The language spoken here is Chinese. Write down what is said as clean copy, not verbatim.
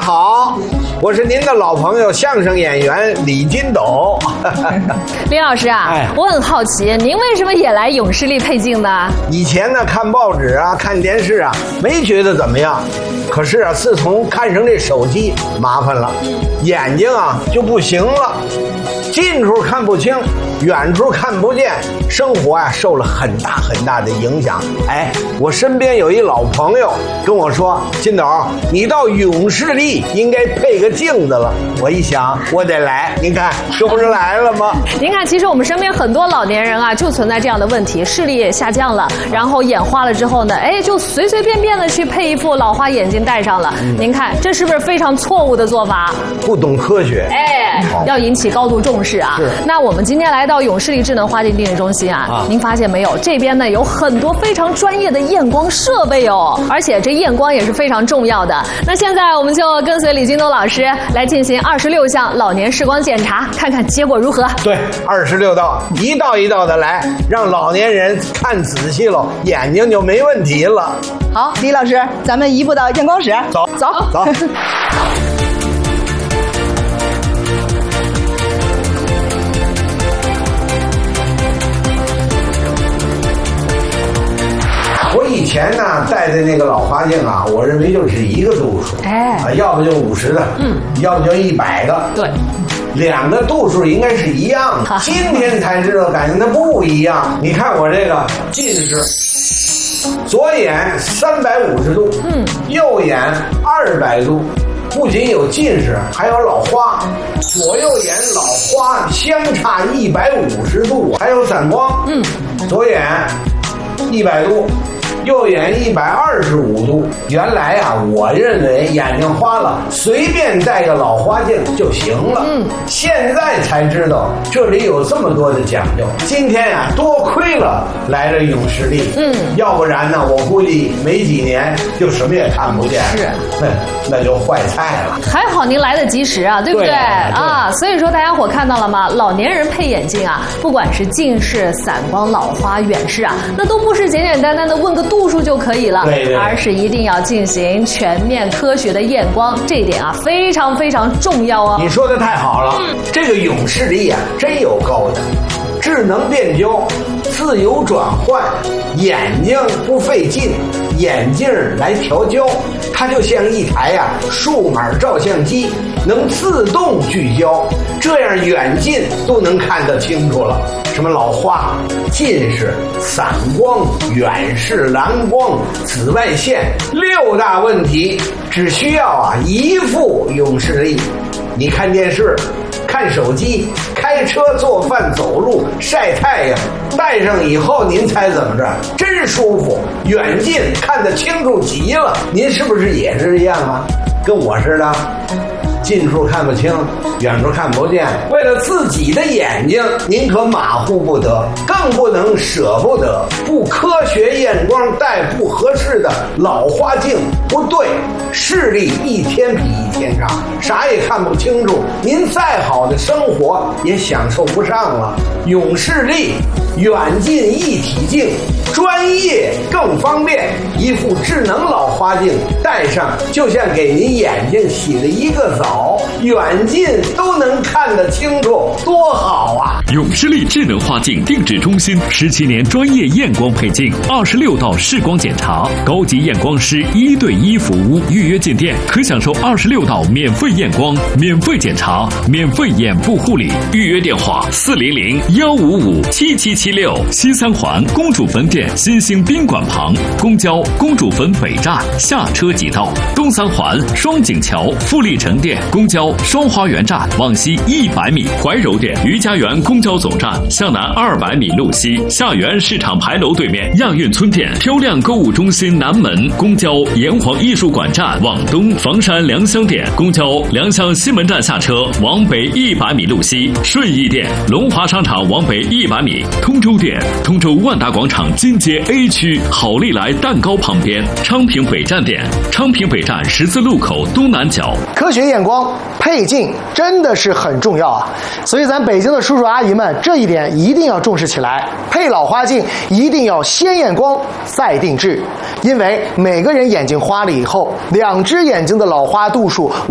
好，我是您的老朋友相声演员李金斗。 李老师啊，我很好奇，您为什么也来永视力配镜呢？ 以前呢，看报纸啊，看电视啊，没觉得怎么样。可是啊，自从看上这手机，麻烦了，眼睛啊就不行了，近处看不清，远处看不见，生活啊受了很大的影响。哎，我身边有一老朋友跟我说：“金斗，你到永视力应该配个镜子了。”我一想，我得来，您看这不是来了吗？ 您看，其实我们身边很多老年人啊，就存在这样的问题，视力也下降了，然后眼花了之后呢，哎，就随便的去配一副老花眼镜戴上了。您看，这是不是非常错误的做法？ 不懂科学， 哎，要引起高度重视啊。那我们今天来到永视力智能花镜定位中心啊，您发现没有？这边呢有很多非常专业的验光设备哦，而且这验光也是非常重要的。那现在我们就跟随李金斗老师来进行26项老年视光检查，看看结果如何。 对，26道，一道一道的来，让老年人看仔细了，眼睛就没问题了。 好，李老师，咱们移步到验光室。 走。我以前呢戴的那个老花镜啊，我认为就是一个度数，要不就50的，要不就100的， 对， 两个度数应该是一样的。今天才知道，感觉它不一样。你看我这个近视，左眼350度，右眼200度，不仅有近视，还有老花，左右眼老花相差150度，还有散光，左眼100度。右眼125度。原来啊，我认为眼睛花了，随便戴个老花镜就行了。现在才知道这里有这么多的讲究。今天呀，多亏了来了永视力。要不然呢，我估计没几年就什么也看不见。是，那就坏菜了。 还好您来得及时啊，对不对？啊，所以说大家伙看到了吗？老年人配眼镜啊，不管是近视、散光、老花、远视啊，那都不是简简单单的问个度数就可以了，而是一定要进行全面科学的验光，这一点啊非常重要哦。 你说的太好了，这个永视力啊真有高的，智能变焦，自由转换，眼睛不费劲，眼镜来调焦，它就像一台数码照相机，能自动聚焦，这样远近都能看得清楚了。什么老花、近视、散光、远视、蓝光、紫外线6大问题，只需要一副永视力。你看电视、看手机、开车、做饭、走路、晒太阳，戴上以后您猜怎么着？真舒服，远近看得清楚极了。您是不是也是这样啊？跟我似的，近处看不清，远处看不见。为了自己的眼睛，您可马虎不得，更不能舍不得。不科学验光戴不合适的老花镜不对，视力一天比一天差，啥也看不清楚，您再好的生活也享受不上了。永视力远近一体镜，专业更方便，一副智能老花镜戴上，就像给您眼睛洗了一个澡，远近都能看得清楚，多好啊！ 永视力智能花镜定制中心17年专业验光配镜，26道视光检查，高级验光师1对1服务，预约进店可享受26道免费验光、免费检查、免费眼部护理。预约电话400-155-7776，西三环公主坟店新兴宾馆旁，公交公主坟北站下车即到；东三环双井桥富力城店公交双花园站往西100米，怀柔店余家园公交总站向南200米路西，下园市场牌楼对面亚运村店漂亮购物中心南门，公交炎黄艺术馆站往东，房山良乡店公交良乡西门站下车往北100米路西，顺义店龙华商场往北100米，通州店通州万达广场金街 A 区好利来蛋糕旁边，昌平北站店昌平北站十字路口东南角。 科学验光配镜真的是很重要啊，所以咱北京的叔叔阿姨们这一点一定要重视起来。配老花镜一定要先验光再定制，因为每个人眼睛花了以后，2只眼睛的老花度数